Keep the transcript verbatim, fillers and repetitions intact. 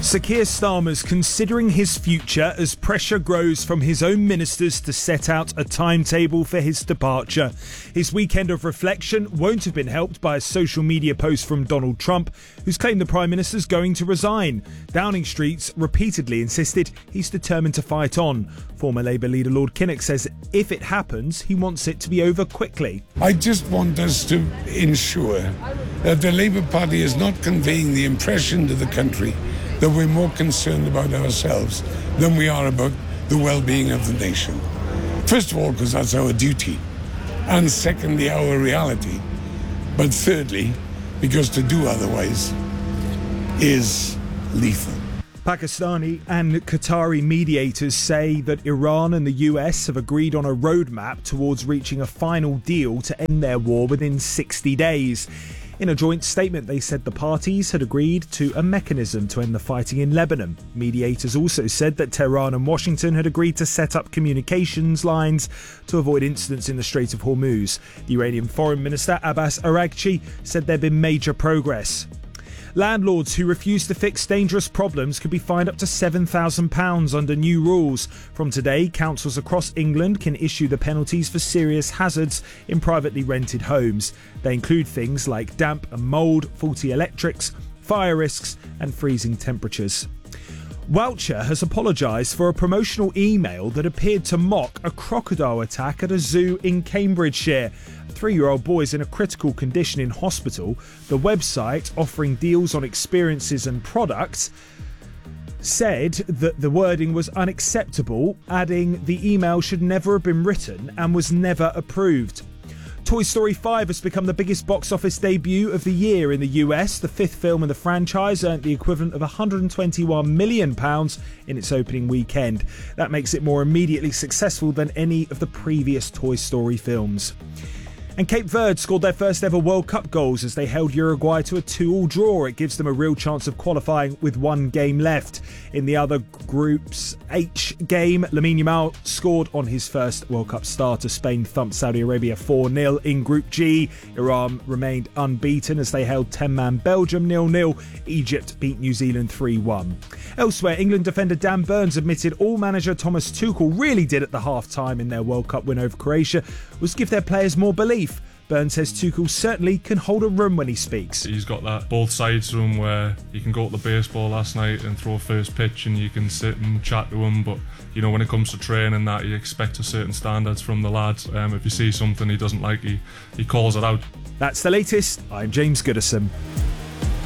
Sir Keir Starmer's considering his future as pressure grows from his own ministers to set out a timetable for his departure. His weekend of reflection won't have been helped by a social media post from Donald Trump, who's claimed the Prime Minister's going to resign. Downing Street's repeatedly insisted he's determined to fight on. Former Labour leader Lord Kinnock says if it happens, he wants it to be over quickly. I just want us to ensure that the Labour Party is not conveying the impression to the country that we're more concerned about ourselves than we are about the well-being of the nation. First of all, because that's our duty, and secondly, our reality, but thirdly, because to do otherwise is lethal. Pakistani and Qatari mediators say that Iran and the U S have agreed on a roadmap towards reaching a final deal to end their war within sixty days. In a joint statement, they said the parties had agreed to a mechanism to end the fighting in Lebanon. Mediators also said that Tehran and Washington had agreed to set up communications lines to avoid incidents in the Strait of Hormuz. The Iranian Foreign Minister Abbas Araghchi said there had been major progress. Landlords who refuse to fix dangerous problems could be fined up to seven thousand pounds under new rules. From today, councils across England can issue the penalties for serious hazards in privately rented homes. They include things like damp and mould, faulty electrics, fire risks and freezing temperatures. Woucher has apologised for a promotional email that appeared to mock a crocodile attack at a zoo in Cambridgeshire. A three-year-old boy is in a critical condition in hospital. The website, offering deals on experiences and products, said that the wording was unacceptable, adding the email should never have been written and was never approved. Toy Story five has become the biggest box office debut of the year in the U S. The fifth film in the franchise earned the equivalent of one hundred twenty-one million pounds in its opening weekend. That makes it more immediately successful than any of the previous Toy Story films. And Cape Verde scored their first ever World Cup goals as they held Uruguay to a two-all draw. It gives them a real chance of qualifying with one game left. In the other Group's H game, Lamine Yamal scored on his first World Cup start as Spain thumped Saudi Arabia four nil. In Group G, Iran remained unbeaten as they held ten-man Belgium nil nil. Egypt beat New Zealand three one. Elsewhere, England defender Dan Burns admitted all manager Thomas Tuchel really did at the half-time in their World Cup win over Croatia was give their players more belief. Burns says Tuchel certainly can hold a room when he speaks. He's got that both sides room where you can go to the baseball last night and throw a first pitch and you can sit and chat to him, but you know when it comes to training that you expect a certain standards from the lads. Um, if you see something he doesn't like, he, he calls it out. That's the latest. I'm James Goodison.